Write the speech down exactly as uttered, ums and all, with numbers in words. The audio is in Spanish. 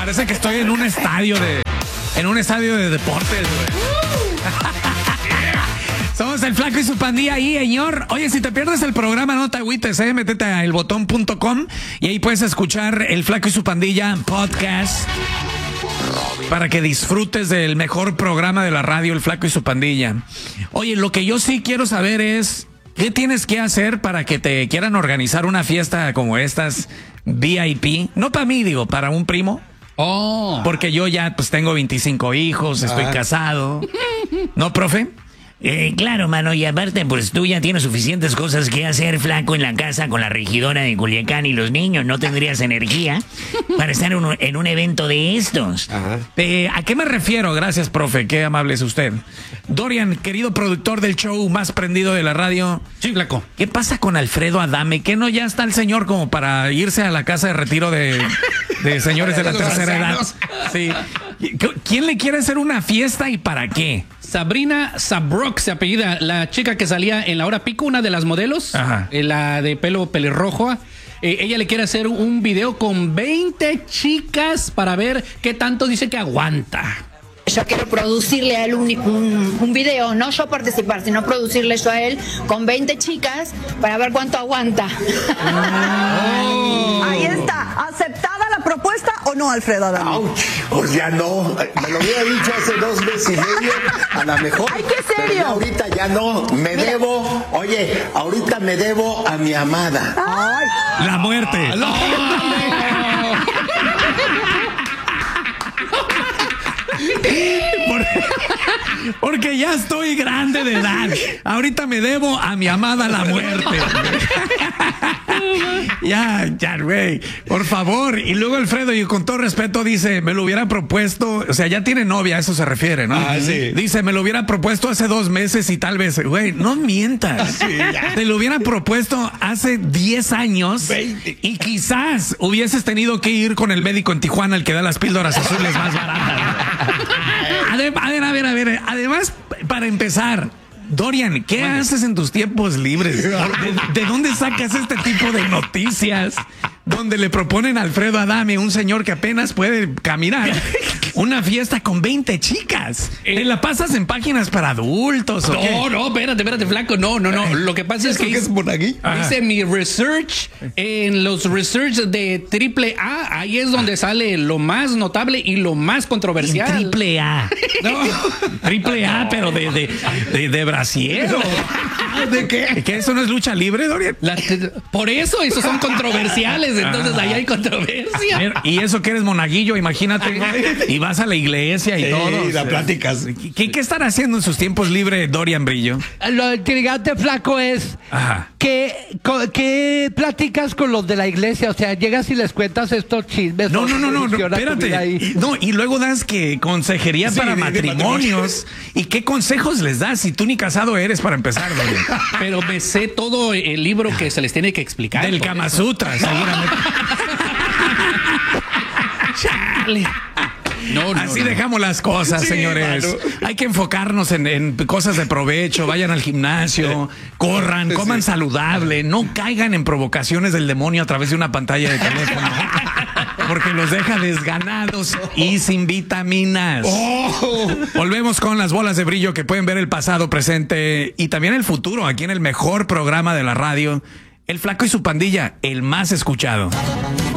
Parece que estoy en un estadio de... En un estadio de deportes, güey. Somos el Flaco y su pandilla ahí, señor. Oye, si te pierdes el programa, no te agüites, eh. Métete a el botón punto com y ahí puedes escuchar el Flaco y su pandilla podcast para que disfrutes del mejor programa de la radio, el Flaco y su pandilla. Oye, lo que yo sí quiero saber es, ¿qué tienes que hacer para que te quieran organizar una fiesta como estas V I P? No para mí, digo, para un primo. Oh. Porque yo ya pues tengo veinticinco hijos, estoy ah. casado. ¿No, profe? Eh, claro, mano, y aparte, pues tú ya tienes suficientes cosas que hacer, Flaco, en la casa con la regidora de Culiacán y los niños. No tendrías energía para estar en un, en un evento de estos. Ajá. Eh, ¿A qué me refiero? Gracias, profe, qué amable es usted. Dorian, querido productor del show más prendido de la radio. Sí, Flaco. ¿Qué pasa con Alfredo Adame? ¿Que no ya está el señor como para irse a la casa de retiro de, de señores de la tercera edad? Sí. ¿Quién le quiere hacer una fiesta y para qué? Sabrina Sabrok se apellida, la chica que salía en La Hora Pico, una de las modelos, eh, la de pelo pelirrojo. Eh, ella le quiere hacer un video con veinte chicas para ver qué tanto dice que aguanta. Yo quiero producirle a él un, un, un video, no yo participar, sino producirle yo a él con veinte chicas para ver cuánto aguanta. Oh. Ahí está, ¿aceptada la propuesta o no, Alfredo Adame? Ouch, pues ya no, me lo hubiera dicho hace dos meses y medio, a lo mejor. ¡Ay, qué serio! Pero ahorita ya no, me Mira. debo, oye, ahorita me debo a mi amada. Ay. La muerte. No. Por, porque ya estoy grande de edad. Ahorita me debo a mi amada la muerte. Ya, ya, güey, por favor. Y luego Alfredo, y con todo respeto, dice, me lo hubiera propuesto, o sea, ya tiene novia, a eso se refiere, ¿no? Ah, sí. Dice, me lo hubiera propuesto hace dos meses y tal vez, güey, no mientas. Sí, te lo hubiera propuesto hace diez años veinte y quizás hubieses tenido que ir con el médico en Tijuana, el que da las píldoras azules más baratas. A ver, a ver, a ver, a ver. Además, para empezar, Dorian, ¿qué bueno. haces en tus tiempos libres? ¿De, ¿De dónde sacas este tipo de noticias donde le proponen a Alfredo Adame, un señor que apenas puede caminar, una fiesta con veinte chicas? ¿Te la pasas en páginas para adultos o No, qué? no, espérate, espérate, Flaco. No, no, no. Lo que pasa es que es Monaguillo. Hice mi research en los research de triple A. Ahí es donde sale lo más notable y lo más controversial. En triple A. No. Triple A, pero de, de, de, de brasier. ¿De qué? ¿Que eso no es lucha libre, Dorian? La, por eso, esos son controversiales. Entonces ah. ahí hay controversia. Mira, y eso que eres monaguillo, imagínate. Y vas a la iglesia y sí, todo. Y la pláticas. ¿Qué, ¿Qué estará haciendo en sus tiempos libres Dorian Brillo? Lo intrigante, Flaco, es Ajá. que, que platicas con los de la iglesia. O sea, llegas y les cuentas estos chismes. No, no, no, no, no espérate. Y, no, y luego das que consejería sí, para de, matrimonios. De ¿Y qué consejos les das si tú ni casado eres para empezar, Dorian? Pero me sé todo el libro que se les tiene que explicar. Del Kama Sutra, seguramente. Chale. No, no, Así no. dejamos las cosas, sí, señores. Mano. Hay que enfocarnos en, en cosas de provecho. Vayan al gimnasio, corran, coman sí. saludable. No caigan en provocaciones del demonio a través de una pantalla de teléfono. Porque los deja desganados y sin vitaminas. Oh. Volvemos con las bolas de brillo que pueden ver el pasado, presente y también el futuro aquí en el mejor programa de la radio. El Flaco y su pandilla, el más escuchado.